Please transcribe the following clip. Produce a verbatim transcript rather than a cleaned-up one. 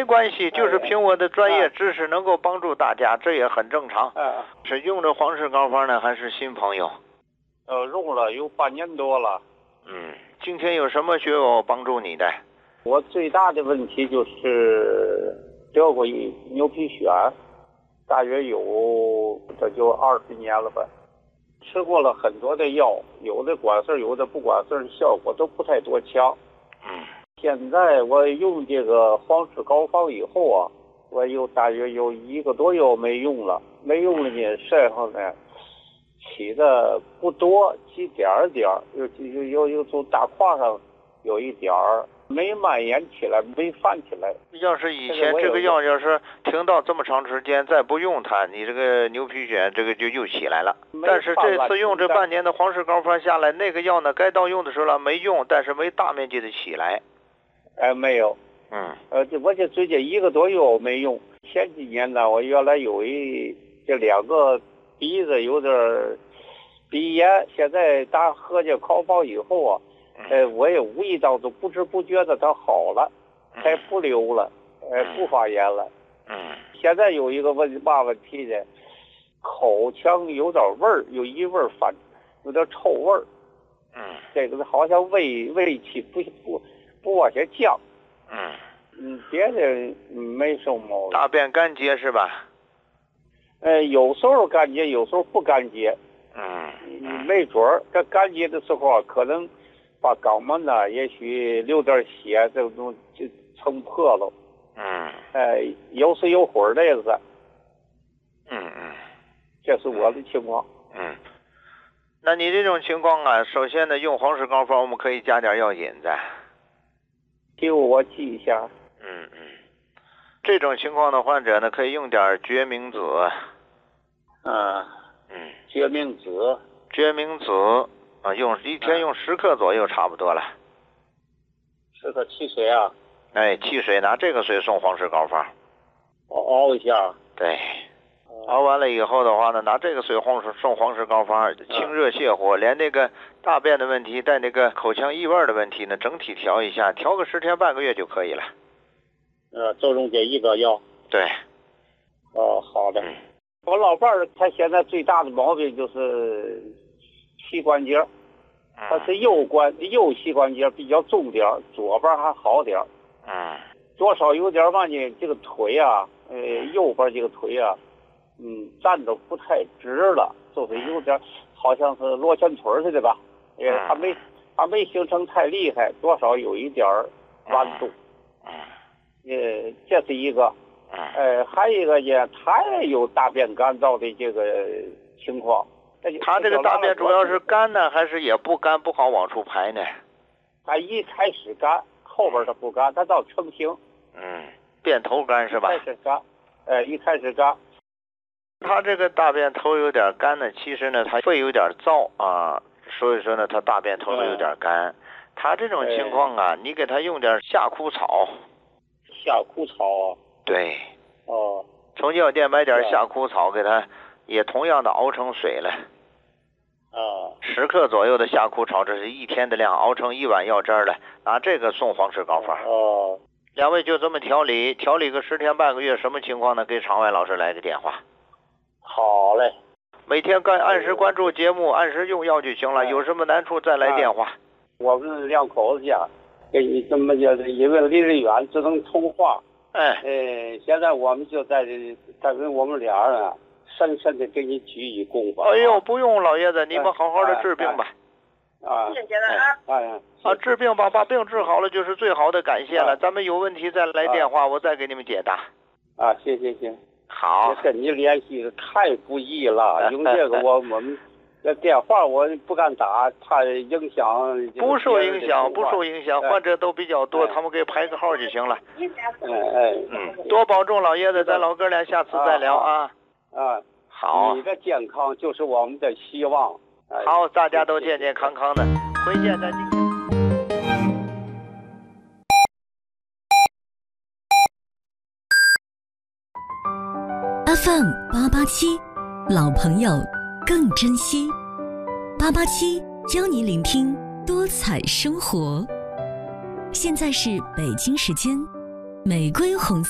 关系，就是凭我的专业知识能够帮助大家，这也很正常。 嗯， 是用着黄氏膏方呢，还是新朋友？ 呃，用了有半年多了。 嗯，今天有什么需要我帮助你的？ 我最大的问题就是得过一牛皮癣，大约有这就二十年了吧。吃过了很多的药，有的管事儿，有的不管事儿，效果都不太多强。 嗯， 现在我用这个黄氏膏方以后啊，我有大约有一个多月没用了，没用了呢，身上呢起的不多，几点儿点儿，有有有有从大胯上有一点儿，没蔓延起来，没翻起来。 要是以前这个药要是停到这么长时间，再不用它，你这个牛皮癣这个就又起来了。但是这次用这半年的黄氏膏方下来，那个药呢，该到用的时候了没用，但是没大面积的起来。 哎，没有。 嗯。 呃，这我这最近一个多月我没用。前几年呢，我原来有一这两个鼻子有点鼻炎，现在打喝这膏方以后啊，呃，我也无意当中不知不觉的它好了，才不流了，呃，不发炎了。 嗯。 现在有一个问嘛问题呢，口腔有点味儿，有一味儿反，有点臭味儿。 嗯。 这个好像胃胃气不不不往下降。 嗯。 嗯，别的没什么毛病。 大便干结是吧？ 呃，有时候干结，有时候不干结。 嗯。 嗯，没准儿，这干结的时候啊，可能把肛门呢，也许流点血，这种就撑破了。 嗯。 呃，有时有会儿的意思。 嗯嗯。 这是我的情况。 嗯。那你这种情况啊，首先呢，用黄氏膏方，我们可以加点药引子。 给我记一下。 嗯嗯。这种情况的患者呢，可以用点决明子。 嗯。 嗯。 决明子。 决明子啊，用一天用十克左右差不多了。 十克汽水啊？ 哎，汽水拿这个水送黄氏膏方。 熬熬一下。 对。熬完了以后的话呢，拿这个水黄氏送黄氏膏方，清热泻火，连那个大便的问题带那个口腔异味的问题呢，整体调一下，调个十天半个月就可以了。 呃，就用这一个药。 对。 哦，好的。 嗯。 我老伴儿他现在最大的毛病就是膝关节，他是右关右膝关节比较重点，左边还好点。 嗯。 多少有点嘛呢？这个腿啊，呃，右边这个腿啊，嗯，站得不太直了，就是有点好像是螺旋腿似的吧，也还没还没形成太厉害，多少有一点弯度。 嗯。 呃，这是一个。 嗯。 呃，还有一个呢，他也有大便干燥的这个情况。 他这个大便主要是干呢，还是也不干，不好往出排呢？ 他一开始干，后边他不干，他到成型。 嗯，便头干是吧？ 一开始干，呃，一开始干。 他这个大便头有点干呢，其实呢，他肺有点燥啊，所以说呢，他大便头有点干。嗯、他这种情况啊，你给他用点夏枯草。 夏枯草啊？ 对。 哦。 从药店买点夏枯草，给他也同样的熬成水了。 啊。 十克左右的夏枯草，这是一天的量，熬成一碗药汁了，拿这个送黄氏膏方。 哦。 两位就这么调理，调理个十天半个月，什么情况呢？给场外老师来个电话。 好嘞。 每天该按时关注节目，按时用药就行了。有什么难处再来电话。 我们两口子家，给你怎么叫？因为离得远，只能通话。 哎。 呃，现在我们就在这，在跟我们俩人啊，深深的给你鞠一躬吧。 哎呦，不用老爷子，你们好好的治病吧。 啊。谢谢啊。哎。 啊，治病吧，把病治好了就是最好的感谢了。咱们有问题再来电话，我再给你们解答。 啊，行行行。 好。 跟你联系太不易了，用这个我我们这电话我不敢打，怕影响。 不受影响，不受影响，患者都比较多，他们给排个号就行了。 哎哎。 嗯，多保重，老爷子，咱老哥俩下次再聊啊。 啊。 好。 你的健康就是我们的希望。 好，大家都健健康康的，回见，再见。 F M 八八七，老朋友更珍惜。八八七教你聆听多彩生活。现在是北京时间，玫瑰红色。